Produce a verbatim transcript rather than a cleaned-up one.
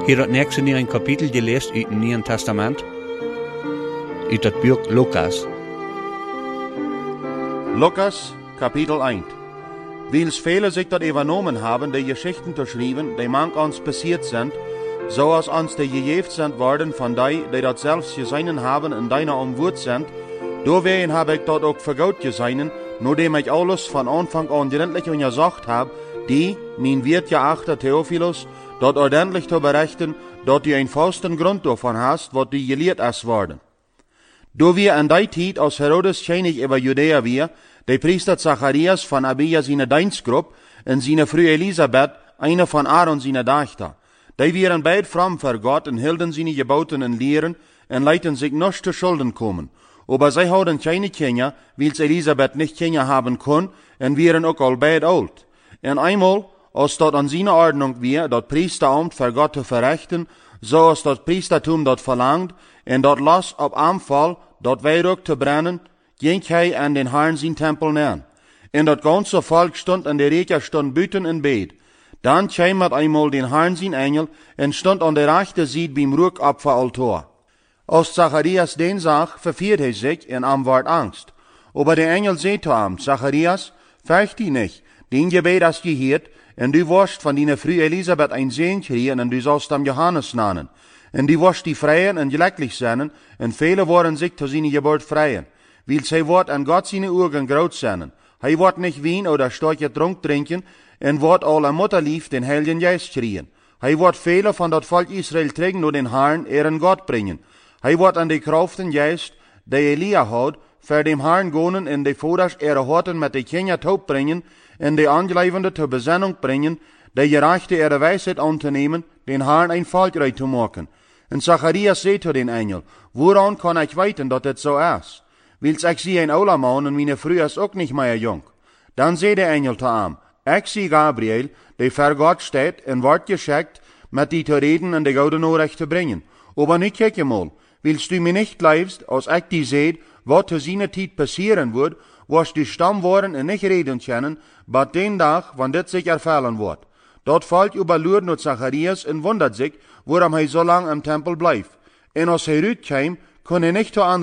Hier het nächste in een kapitel gelezen uit het Nieuwe Testament, uit het boek Lukas. Lukas, Kapitel eins. Wils viele sich dort übernommen haben, die Geschichten zu schreiben, die manch uns passiert sind, so als uns die gegeben sind worden von die, die dort selbst gesehen haben in deiner Umwurt sind, doorheen habe ich dort auch vergaut gesehen, nur dem ich alles von Anfang an gründlich und gesagt habe, die, mein wertgeachter Theophilus, dort ordentlich zu berichten, dort du einen festen Grund davon hast, wat die gelehrt ist worden. Do wir in der Zeit, als Herodes König über Judäa wir, der Priester Zacharias von Abia seine Dienstgruppe und seine Frau Elisabeth, eine von Aaron seine Dachter. Die wären beid fromm für Gott und hielten seine Geboten und Lehren und leiten sich nicht zu Schulden kommen. Aber sie hatten keine Kinder, weil Elisabeth nicht Kinder haben kon und wären auch all beid alt. Und einmal, als dort an seine Ordnung wir, dort Priesteramt für Gott zu verrichten, so als dort Priestertum dort verlangt, und dort las auf Anfall, dort Weihrauch zu brennen, ging hij an den Herrn sein Tempel nähern. Und dort ganze Volk stund an der Reker stund büten in Bett. Dann kam mit einmal den Herrn sein Engel und stund an der rechten Seite beim Ruckopferaltar. Als Zacharias den sah, verfiert er sich und am ward Angst. Aber der Engel sagt zu ihm, Zacharias, fürcht dich nicht, den Gebet hast gehört, und du wirst von deiner Frau Elisabeth ein Sehen kriegen, und du sollst am Johannes nennen. Und du wirst die freien und glücklich sein, und viele wollen sich zu seiner Geburt freien. Weil sie wird an Gott seine Augen groß sein. Hij wird nicht Wein oder starke Trunk trinken, und wird alle Mutterlief den Heiligen Geist kriegen. Hij wird viele von dat Volk Israel trägen nur den Herrn, ehren Gott bringen. Hij wird an die Kraft Geist, der Elia hat, für dem Herrn gonen in die Voders ihre Horten mit die Kinder taub bringen, in die Angeleibende zur Besinnung bringen, der Gerechte ihre Weisheit anzunehmen, den Herrn ein Volk reich zu machen. Und Zacharias sagt zu den Engel, woran kann ich weiten, dass das so ist? Wils ich sie ein ouder Mann und meine Frau ist auch nicht mehr jung. Dann sagt der Engel zu ihm, ich sie Gabriel, der vor Gott steht und wird geschickt, mit die zu reden und die gute Nachricht zu bringen. Aber nicht kicke mal, willst du mir nicht glaubst, als ich die seht, was zu seiner Zeit passieren wird, wirst du stumm worden und nicht reden können, bis den Tag, wann das sich erfüllen wird. Dort fällt über Lurden und Zacharias und wundert sich, warum er so lang im Tempel bleibt. Und als er rüberkam, kann er nicht zu anderen